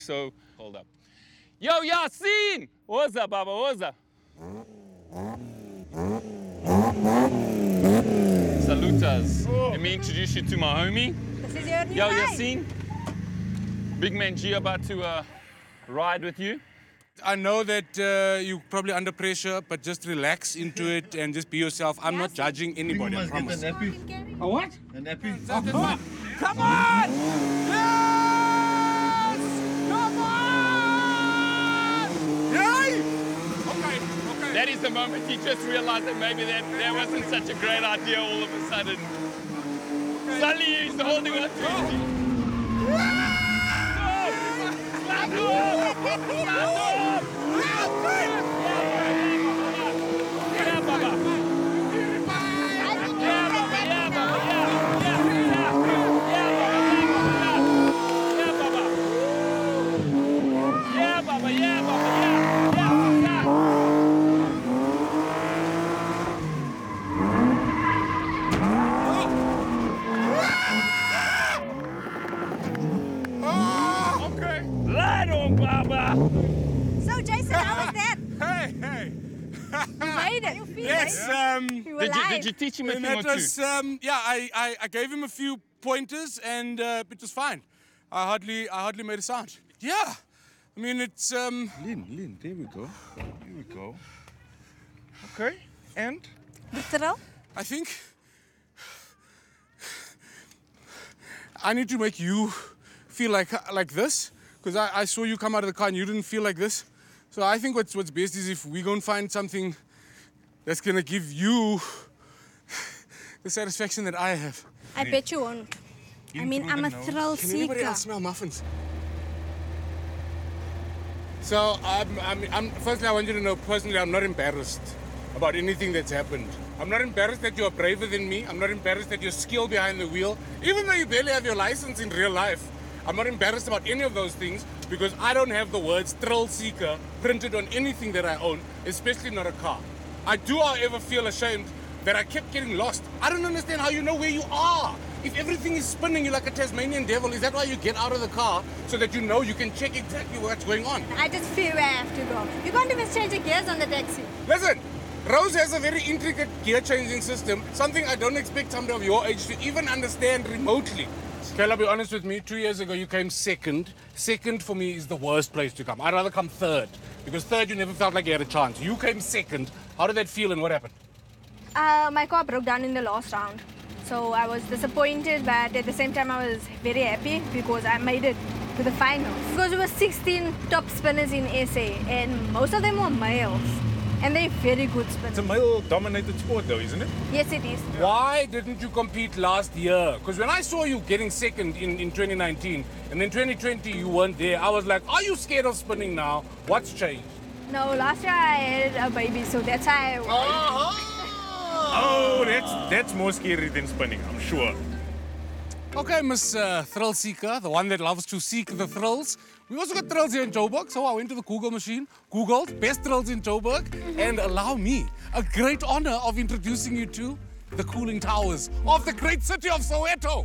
So, hold up. Yo, Yasin! What's up, Baba? What's up? Salutas. Let me introduce you to my homie. This is your new Yo, ride. Yasin. Big man G about to ride with you. I know that you're probably under pressure, but just relax into it and just be yourself. I'm not judging anybody, I promise. Get the nappy. A what? A nappy. Come on! Yes! Come on! Yay! Okay. That is the moment he just realized that maybe that wasn't such a great idea all of a sudden. Suddenly he's holding on to it. Slap off! Yeah, Baba. So, Jason, how was that? Hey! You made it. You feel Yes, You were live. Did you teach him a and thing or it two? was, I gave him a few pointers and it was fine. I hardly made a sound. Yeah, I mean, it's, Lynn, there we go. Here we go. Okay, and? The thrill? I think I need to make you feel like this, because I saw you come out of the car and you didn't feel like this. So I think what's best is if we go and find something that's gonna give you the satisfaction that I have. I bet you won't. I mean, I'm a thrill Can anybody seeker. else smell muffins? So firstly, I want you to know personally, I'm not embarrassed about anything that's happened. I'm not embarrassed that you're braver than me. I'm not embarrassed that you're skilled behind the wheel, even though you barely have your license in real life. I'm not embarrassed about any of those things because I don't have the words thrill seeker printed on anything that I own, especially not a car. I do, however, feel ashamed that I kept getting lost. I don't understand how you know where you are. If everything is spinning you like a Tasmanian devil, is that why you get out of the car so that you know you can check exactly what's going on? I just feel where I have to go. You can't even change the gears on the taxi. Listen, Rose has a very intricate gear changing system, something I don't expect somebody of your age to even understand remotely. Kayla, be honest with me, 2 years ago you came second. Second for me is the worst place to come. I'd rather come third, because third you never felt like you had a chance. You came second. How did that feel and what happened? My car broke down in the last round. So I was disappointed, but at the same time I was very happy because I made it to the finals. Because there were 16 top spinners in SA and most of them were males. And they're very good spinners. It's a male-dominated sport though, isn't it? Yes, it is. Why didn't you compete last year? Because when I saw you getting second in 2019 and then 2020 you weren't there, I was like, are you scared of spinning now? What's changed? No, last year I had a baby, so that's why Oh, that's more scary than spinning, I'm sure. Okay, Miss Thrill Seeker, the one that loves to seek the thrills. We also got thrills here in Joburg, so I went to the Google machine, Googled best thrills in Joburg, and allow me a great honor of introducing you to the cooling towers of the great city of Soweto.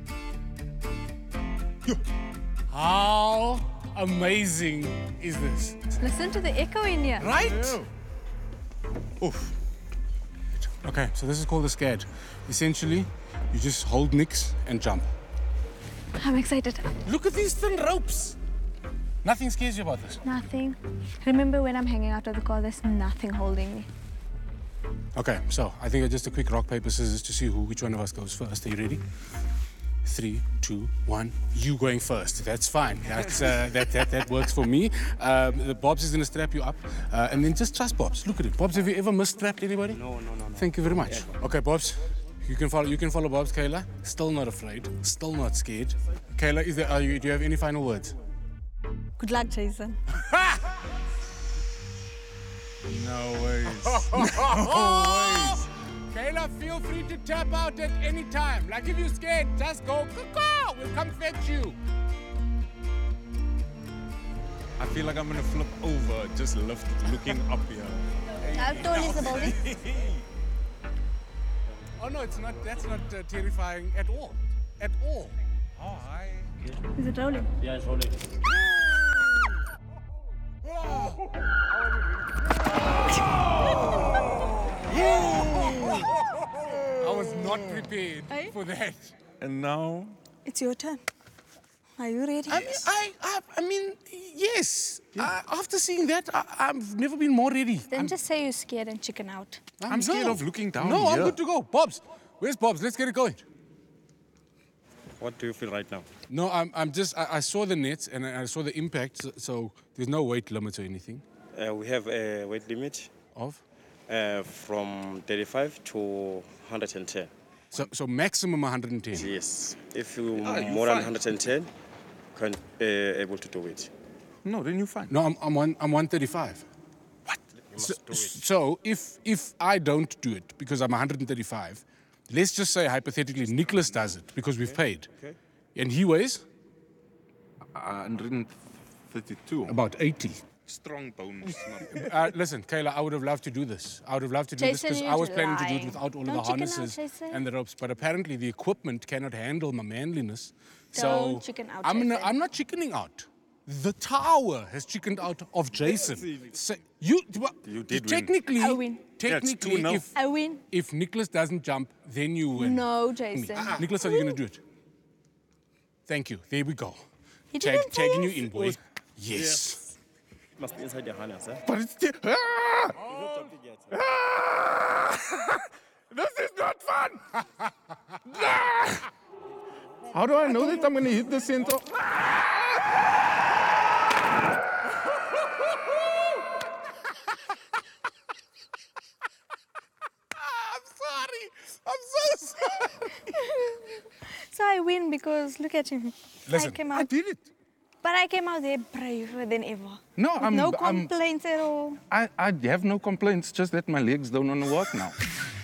How amazing is this? Listen to the echo in here. Right? Oof. Okay, so this is called a SCAD. Essentially, you just hold Nix and jump. I'm excited. Look at these thin ropes. Nothing scares you about this. Nothing. Remember when I'm hanging out of the car, there's nothing holding me. Okay, so I think just a quick rock, paper, scissors to see which one of us goes first. Are you ready? 3, 2, 1. You going first. That's fine. That's, that works for me. The Bobs is going to strap you up. And then just trust Bobs. Look at it. Bobs, have you ever misstrapped anybody? No. Thank you very much. Okay, Bobs. You can follow Bobs, Kayla. Still not afraid. Still not scared. Kayla, do you have any final words? Good luck, Jason. No ways. Kayla, feel free to tap out at any time. Like if you're scared, just go, caw, we'll come fetch you. I feel like I'm gonna flip over, just looking up here. How tall is the building? Oh no, it's not. That's not terrifying at all. At all. Oh, hi. Is it rolling? Yeah, it's rolling. not prepared Eh? for that. And now, It's your turn. Are you ready? I mean, yes. After seeing that, I've never been more ready. Then just say you're scared and chicken out. I'm scared of looking down No, I'm here. good to go. Bobs, where's Bobs? Let's get it going. What do you feel right now? No, I saw the nets and I saw the impact, so there's no weight limit or anything. We have a weight limit Of? from 35 to 110. So maximum 110. Yes. If you you're more than fine. 110, can able to do it. No, then you're fine. No, I'm 135. You must do it. So if I don't do it because I'm 135, let's just say hypothetically Nicholas does it because we've paid. Okay. And he weighs 132. about 80. Strong bones. Listen, Kayla, I would have loved to do this. I would have loved to do Jason, this because you I was planning to do it lie. without all Don't of the chicken out, harnesses Jason. and the ropes. But apparently the equipment cannot handle my manliness. So Don't chicken out, Jason. I'm not chickening out. The tower has chickened out of Jason. So you did win. technically, I win. technically, Yeah, it's 2-0. I win. if Nicholas doesn't jump, then you win. No, Jason. Nicholas, are you going to do it? Thank you. There we go. He didn't say Tagging you yes. in, boy. Yes. It must be inside the harness, eh? But it's still. This is not fun. How do I know that I'm going to hit the center? I'm sorry. I'm so sorry. So I win because look at him. Listen, I came I out, did it. but I came out there braver than ever. No, With I'm. no I'm complaints at all. I have no complaints, just that my legs don't want to work now.